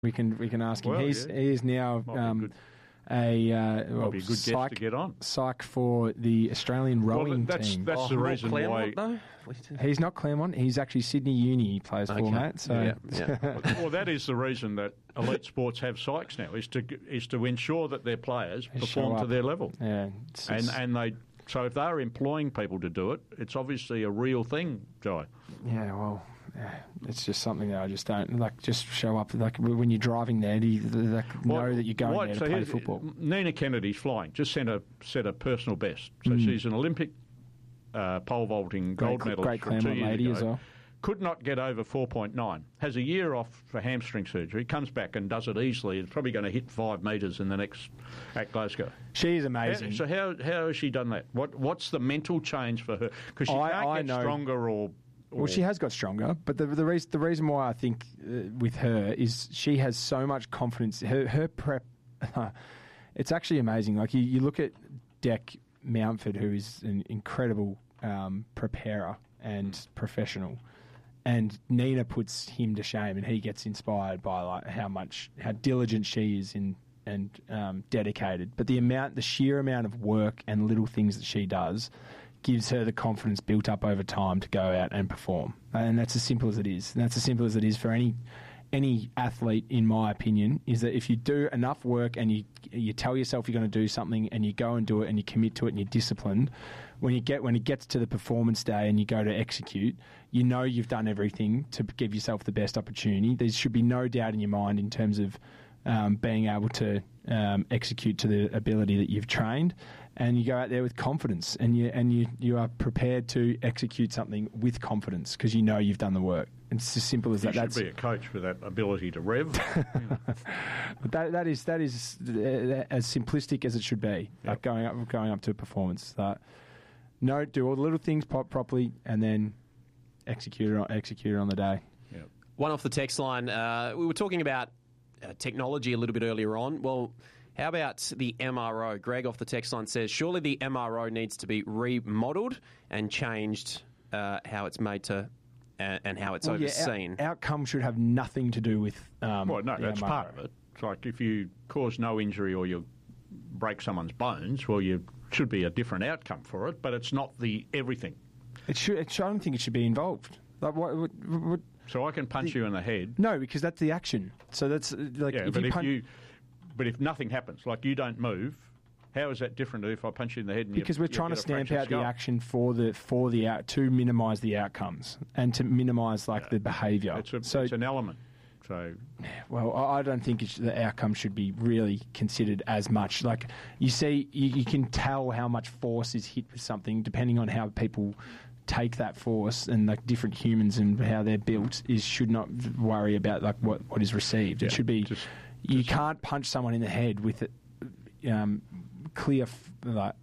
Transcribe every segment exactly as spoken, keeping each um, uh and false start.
We can we can ask him. Well, He's yeah. he is now um, a uh, well, be a good psych, guest to get on. Psych for the Australian rowing well, that's, team. That's oh, the reason Claremont, why. though? He's not Claremont. He's actually Sydney Uni. He plays Okay. for, mate. So Yeah, yeah. Well, that is the reason that elite sports have psychs now, is to is to ensure that their players They perform show to up. their level. yeah, it's, And it's- and they so if they're employing people to do it, it's obviously a real thing, Jai. yeah, well, yeah, it's just something that I just don't like. Just show up like when you're driving there. Do you like, know Well, that you're going what- there to so play here's- football? Nina Kennedy's flying, just set a set a personal best. So Mm. she's an Olympic uh, pole vaulting Great- gold medalist great from two Claremont years lady ago. as well. Could not get over four point nine. Has a year off for hamstring surgery. Comes back and does it easily. It's probably going to hit five metres in the next at Glasgow. She is How, amazing. so how how has she done that? What what's the mental change for her? Because she I- can't I get know- stronger or. or Well, she has got stronger, but the the reason the reason why I think uh, with her is she has so much confidence. Her her prep, it's actually amazing. Like you, you look at Dec Mountford, who is an incredible um, preparer and professional, and Nina puts him to shame, and he gets inspired by like how much how diligent she is in and um, dedicated. But the amount, the sheer amount of work and little things that she does gives her the confidence built up over time to go out and perform. And that's as simple as it is. And that's as simple as it is for any any athlete, in my opinion, is that if you do enough work and you you tell yourself you're going to do something and you go and do it and you commit to it and you're disciplined, when you get when it gets to the performance day and you go to execute, you know you've done everything to give yourself the best opportunity. There should be no doubt in your mind in terms of Um, being able to um, execute to the ability that you've trained, and you go out there with confidence, and you and you, you are prepared to execute something with confidence because you know you've done the work. It's as simple as You that. should That's be a coach with that ability to rev. but that that is that is uh, as simplistic as it should be. Yep. Like going up going up to a performance. Uh, no, do all the little things pop properly, and then execute it on, execute it on the day. Yeah. One off the text line. Uh, we were talking about uh, technology a little bit earlier on. Well, how about the M R O? Greg off the text line says, surely the M R O needs to be remodelled and changed uh, how it's made to uh, and how it's Well, yeah, overseen. out- outcome should have nothing to do with. Um, Well, no, the that's M R O. part of it. It's like if you cause no injury or you break someone's bones, well, you should be a different outcome for it, but it's not the everything. It should. It should I don't think it should be involved. Like what? what, what So I can punch you in the head. no, because that's the action. So that's uh, like Yeah, if but you if punch. you, but if nothing happens, like you don't move, how is that different to if I punch you in the head? And because you, we're you trying to get a stamp fractured out the skull? action for the for the out to minimise the outcomes and to minimise like the behaviour. It's, a, so it's an element. So well, I I don't think it should, the outcome should be really considered as much. Like you see, you, you can tell how much force is hit with something depending on how people take that force, and like different humans and how they're built is should not worry about like what, what is received. Yeah, it should be just- you just- can't punch someone in the head with it, um, clear f- like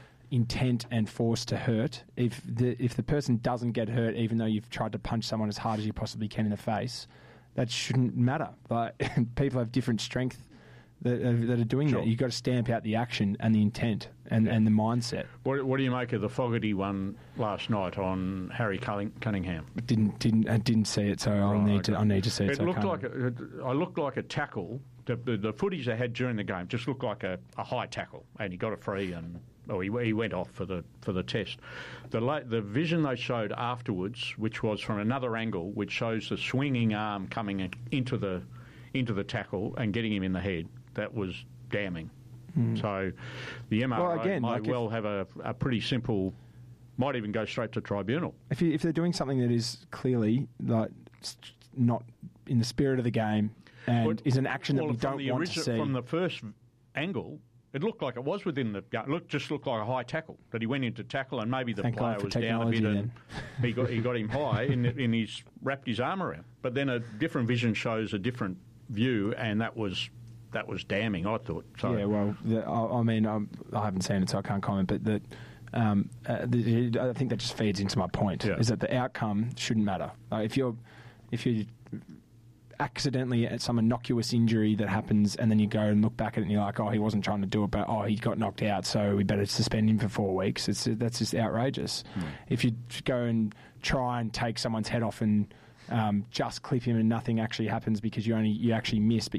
intent and force to hurt. If the if the person doesn't get hurt, even though you've tried to punch someone as hard as you possibly can in the face, that shouldn't matter. Like people have different strength that are, that are doing Sure. that. You've got to stamp out the action and the intent and, Yeah. and the mindset. what, what do you make of the Fogarty one last night on Harry Cunning- Cunningham? Didn't didn't I didn't see it, so I'll Right, need to okay. I need to see it. It so I looked can't- like a, I looked like a tackle. The, the, the footage they had during the game just looked like a, a high tackle, and he got it free, and oh, he, he went off for the for the test. The la- the vision they showed afterwards, which was from another angle, which shows the swinging arm coming in, into the into the tackle and getting him in the head, that was damning. So the M R O Well, again, might like if- well have a, a pretty simple, might even go straight to tribunal. if you, if they're doing something that is clearly like st- not in the spirit of the game and But- is an action that well, we from don't the want origi- to see. From the first angle, it looked like it was within the gu- look just looked like a high tackle that he went into tackle, and maybe the Thank player God for was down a bit, technology and he got he got him high, and in his wrapped his arm around. But then a different vision shows a different view, and that was that was damning. I thought. So, Yeah, well, the, I, I mean, I'm, I haven't seen it, so I can't comment. But that, um, uh, the, I think that just feeds into my point: Yeah. is that the outcome shouldn't matter. Like if you're, if you accidentally at some innocuous injury that happens, and then you go and look back at it, and you're like, oh, he wasn't trying to do it, but oh, he got knocked out, so we better suspend him for four weeks. It's that's just outrageous. Hmm. If you go and try and take someone's head off and um, just clip him and nothing actually happens because you only you actually miss, but